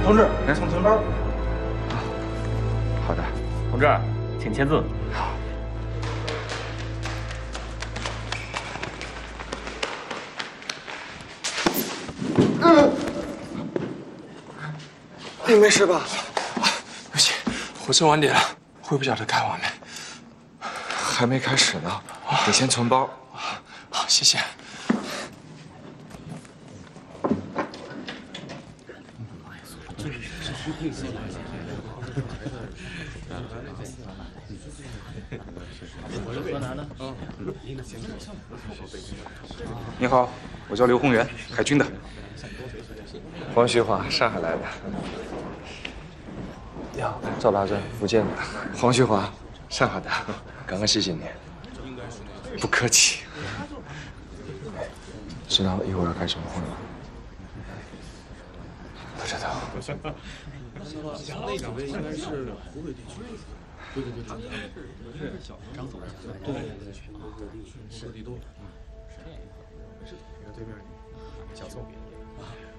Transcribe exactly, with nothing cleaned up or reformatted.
同志，送钱包。 好的。 同志，请签字。 好。 嗯，你没事吧？ 对不起，火车晚点了，会不晓得开完没？ 还没开始呢，你先存包。 好，谢谢。 你好，我叫刘宏源，海军的。黄徐华，上海来的。 你好，赵大正，福建的。 黄徐华，上海的。刚刚谢谢你。不客气。 知道一会儿要开什么会吗？不知道。 那两位应该是湖北地区。对对对，是张总，对对对，各地是各地都有。是，是对面小宋。